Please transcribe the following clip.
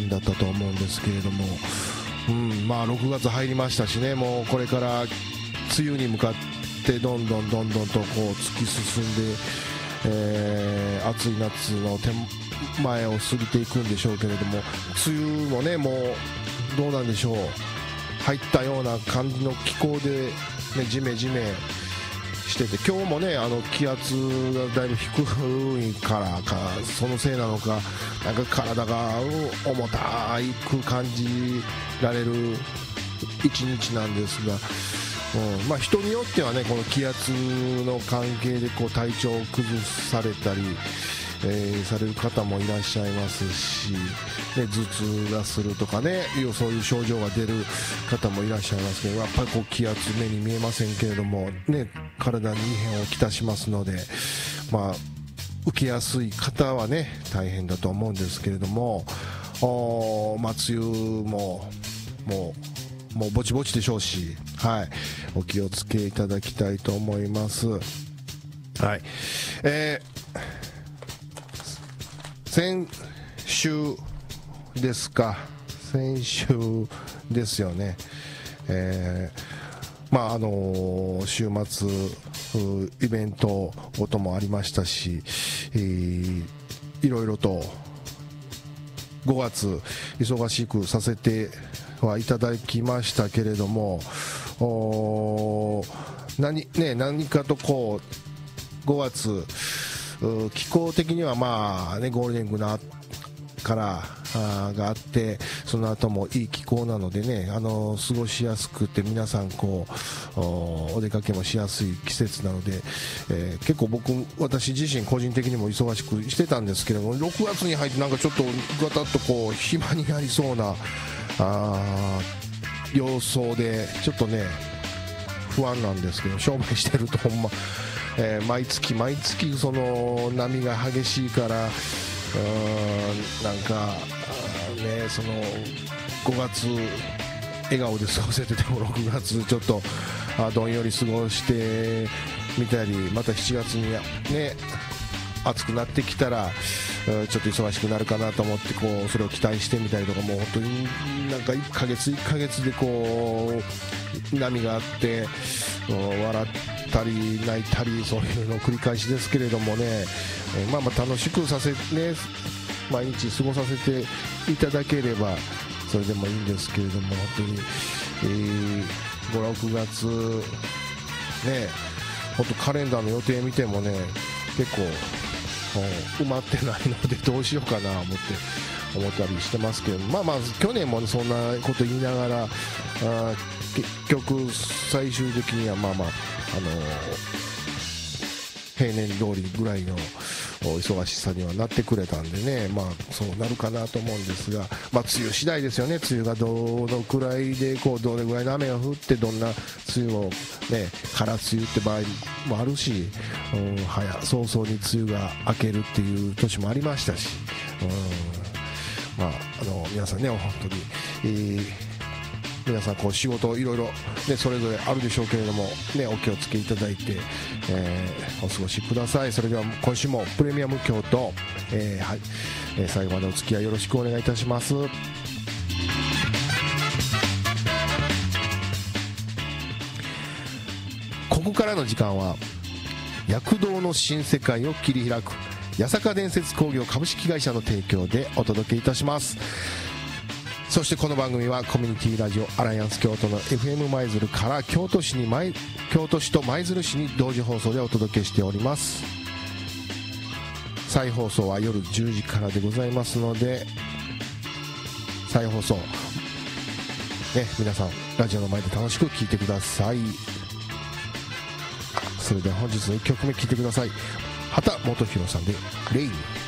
変だったと思うんですけれども、まあ6月入りましたしね、もうこれから梅雨に向かってどんどんとこう突き進んで、暑い夏の手前を過ぎていくんでしょうけれども、梅雨もねもうどうなんでしょう、入ったような感じの気候で、ね、ジメジメしてて、今日もね気圧がだいぶ低いからかそのせいなのか、なんか体が重たく感じられる一日なんですが、まあ、人によってはねこの気圧の関係でこう体調を崩されたり、される方もいらっしゃいますし、ね、頭痛がするとかねそういう症状が出る方もいらっしゃいますけど、やっぱりこう気圧目に見えませんけれども、ね、体に異変をきたしますので、まあ、受けやすい方はね大変だと思うんですけれども、まあ、梅雨ももうぼちぼちでしょうし、はい、お気をつけいただきたいと思います。はい、先週ですか、先週ですよね、まあ週末イベントこともありましたし、いろいろと5月忙しくさせてはいただきましたけれども、何かとこう5月気候的にはまあねゴールデンウィークからがあって、その後もいい気候なのでね過ごしやすくて、皆さんこうお出かけもしやすい季節なので、結構私自身個人的にも忙しくしてたんですけども、6月に入ってなんかちょっとガタッとこう暇になりそうな様相でちょっとね不安なんですけど、商売してるとほんま、毎月その波が激しいから、なんかねその5月笑顔で過ごせてても6月ちょっとどんより過ごしてみたり、また7月にね暑くなってきたらちょっと忙しくなるかなと思ってこうそれを期待してみたりとか、もう本当になんか1ヶ月でこう波があって笑ったり泣いたりそういうのを繰り返しですけれどもね、まあ楽しく毎日過ごさせていただければそれでもいいんですけれども、本当に、5、6月ね、本当カレンダーの予定見てもね結構埋まってないのでどうしようかな思ったりしてますけど、まあ去年も、ね、そんなこと言いながら結局最終的には平年通りぐらいの忙しさにはなってくれたんでね、そうなるかなと思うんですが、梅雨次第ですよね。梅雨がどのくらいでどれぐらいの雨が降ってどんな梅雨をね空梅雨って場合もあるし、早々に梅雨が明けるっていう年もありましたし、皆さんね本当に、皆さんこう仕事いろいろ、ね、それぞれあるでしょうけれども、ね、お気をつけいただいて、お過ごしください。それでは今週もプレミアム京都、最後までお付き合いよろしくお願いいたします。ここからの時間は躍動の新世界を切り開く八坂伝説工業株式会社の提供でお届けいたします。そしてこの番組はコミュニティラジオアライアンス京都の FM 舞鶴から京都市と舞鶴市に同時放送でお届けしております。再放送は夜10時からでございますので、再放送、皆さんラジオの前で楽しく聴いてください。それでは本日の1曲目聴いてください。畑基博さんでレイン。